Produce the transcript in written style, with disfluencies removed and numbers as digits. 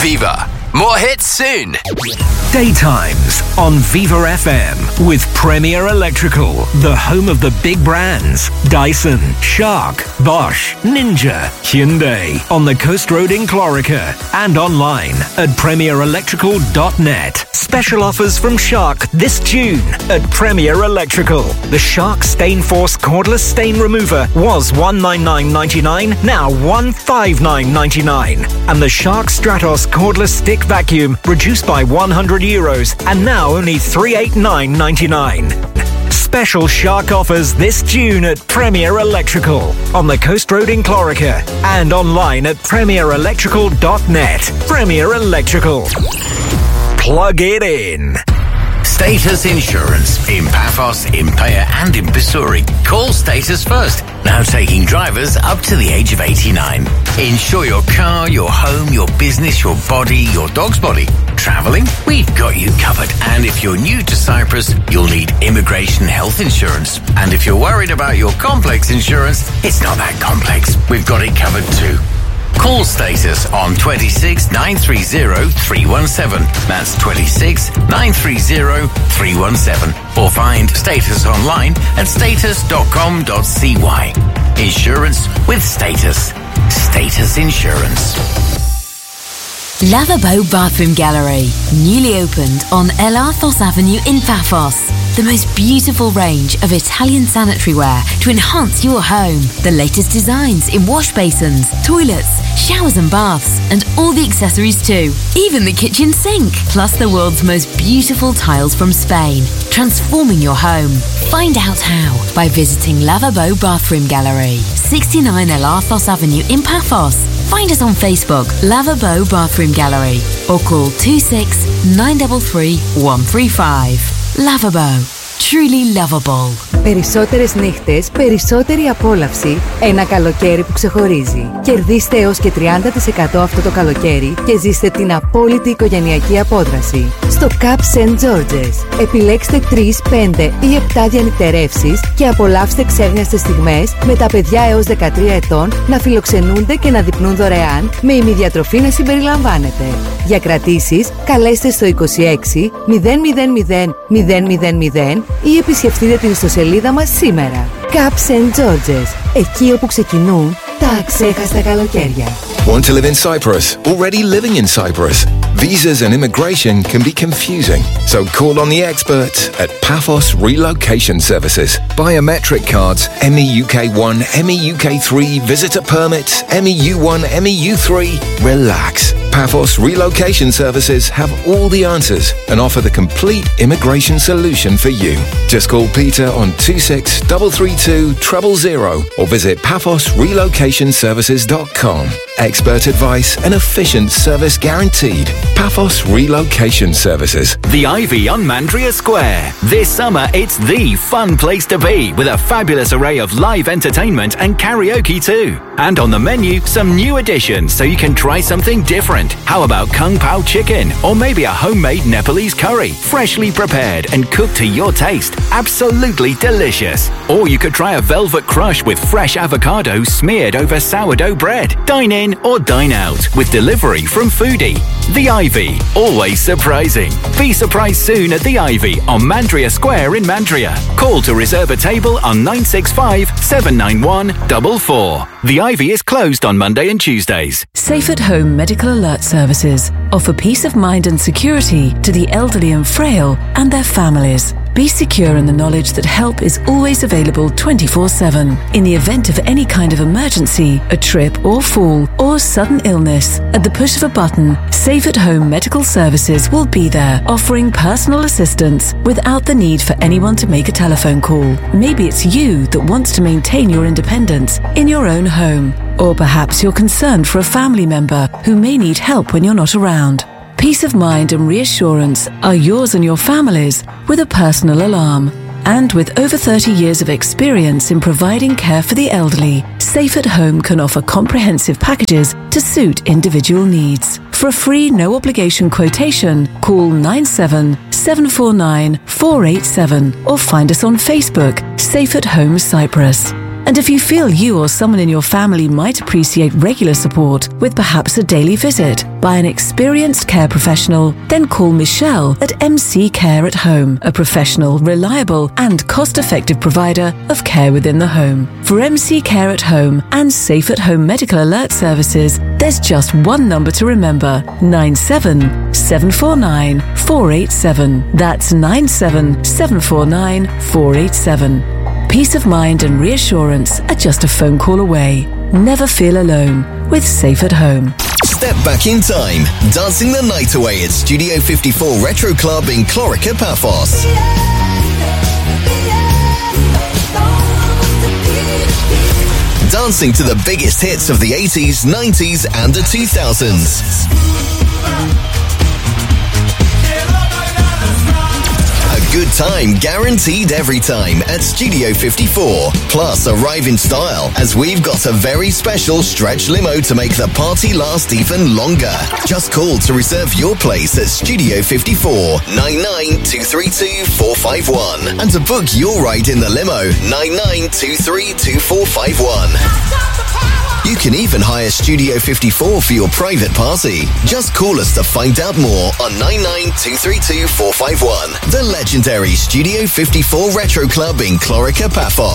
Viva. More hits soon. Daytimes on Viva FM with Premier Electrical, the home of the big brands Dyson, Shark, Bosch, Ninja, Hyundai, on the Coast Road in Clorica and online at premierelectrical.net. Special offers from Shark this June at Premier Electrical. The Shark Stain Force cordless stain remover was $199.99, now $159.99. And the Shark Stratos cordless stick vacuum reduced by €100 and now only $389.99. Special Shark offers this June at Premier Electrical on the Coast Road in Clorica and online at premierelectrical.net. Premier Electrical. Plug it in. Status Insurance in Paphos, in Paya and in Pissouri. Call Status first. Now taking drivers up to the age of 89. Insure your car, your home, your business, your body, your dog's body. Travelling? We've got you covered. And if you're new to Cyprus, you'll need immigration health insurance. And if you're worried about your complex insurance, it's not that complex. We've got it covered too. Call Status on 26 930 317. That's 26 930 317. Or find Status online at status.com.cy. Insurance with Status. Status Insurance. Lavabo Bathroom Gallery, newly opened on El Arthos Avenue in Paphos. The most beautiful range of Italian sanitary ware to enhance your home. The latest designs in wash basins, toilets, showers and baths, and all the accessories too. Even the kitchen sink. Plus the world's most beautiful tiles from Spain. Transforming your home. Find out how by visiting Lavabo Bathroom Gallery, 69 El Arthos Avenue in Paphos. Find us on Facebook, Lavabo Bathroom Gallery, or call 26 933 135. Lavabo. Truly lovable. Περισσότερες νύχτες, περισσότερη απόλαυση. Ένα καλοκαίρι που ξεχωρίζει. Κερδίστε έως και 30% αυτό το καλοκαίρι και ζήστε την απόλυτη οικογενειακή απόδραση. Στο Cup St. George's. Επιλέξτε 3, 5 ή 7 διανυκτερεύσεις και απολαύστε ξέχνιαστες στιγμές με τα παιδιά έως 13 ετών να φιλοξενούνται και να δειπνούν δωρεάν, με ημιδιατροφή να συμπεριλαμβάνεται. Για κρατήσεις, καλέστε στο 26 000 000 ή επισκεφτείτε την ιστοσελίδα μας σήμερα. Cup St. George's. Εκεί όπου ξεκινούν τα αξέχαστα καλοκαίρια. Want to live in Cyprus? Already living in Cyprus? Visas and immigration can be confusing, so call on the experts at Paphos Relocation Services. Biometric cards, MEUK1, MEUK3, visitor permits, MEU1, MEU3. Relax. Paphos Relocation Services have all the answers and offer the complete immigration solution for you. Just call Peter on 26 332 000 or visit paphosrelocationservices.com. Expert advice and efficient service guaranteed. Paphos Relocation Services. The Ivy on Mandria Square. This summer, it's the fun place to be with a fabulous array of live entertainment and karaoke too. And on the menu, some new additions so you can try something different. How about Kung Pao chicken or maybe a homemade Nepalese curry, freshly prepared and cooked to your taste. Absolutely delicious. Or you could try a velvet crush with fresh avocado smeared over sourdough bread. Dine in or dine out with delivery from Foodie. The Ivy, always surprising. Be surprised soon at The Ivy on Mandria Square in Mandria. Call to reserve a table on 965 791 44. The Ivy is closed on Monday and Tuesdays. Safe at Home Medical Alert Services offer peace of mind and security to the elderly and frail and their families. Be secure in the knowledge that help is always available 24/7. In the event of any kind of emergency, a trip or fall, or sudden illness, at the push of a button, Safe at Home Medical Services will be there, offering personal assistance without the need for anyone to make a telephone call. Maybe it's you that wants to maintain your independence in your own home. Or perhaps you're concerned for a family member who may need help when you're not around. Peace of mind and reassurance are yours and your family's with a personal alarm. And with over 30 years of experience in providing care for the elderly, Safe at Home can offer comprehensive packages to suit individual needs. For a free no-obligation quotation, call 97 749 487 or find us on Facebook, Safe at Home Cyprus. And if you feel you or someone in your family might appreciate regular support with perhaps a daily visit by an experienced care professional, then call Michelle at MC Care at Home, a professional, reliable and cost-effective provider of care within the home. For MC Care at Home and Safe at Home medical alert services, there's just one number to remember: 97 749 487. That's 97 749 487. Peace of mind and reassurance are just a phone call away. Never feel alone with Safe at Home. Step back in time, dancing the night away at Studio 54 Retro Club in Clorica, Paphos. Dancing to the biggest hits of the 80s, 90s and the 2000s. A good time guaranteed every time at Studio 54. Plus, arrive in style as we've got a very special stretch limo to make the party last even longer. Just call to reserve your place at Studio 54 99232 451 and to book your ride in the limo 99232451. You can even hire Studio 54 for your private party. Just call us to find out more on 99232 451. The legendary Studio 54 Retro Club in Clorica, Paphos.